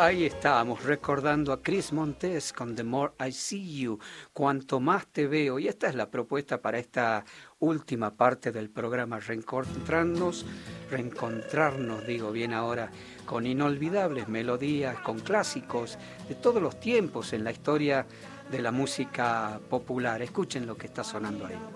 Ahí estábamos recordando a Chris Montes con The More I See You, cuanto más te veo. Y esta es la propuesta para esta última parte del programa, reencontrarnos, digo bien ahora, con inolvidables melodías, con clásicos de todos los tiempos en la historia de la música popular. Escuchen lo que está sonando ahí.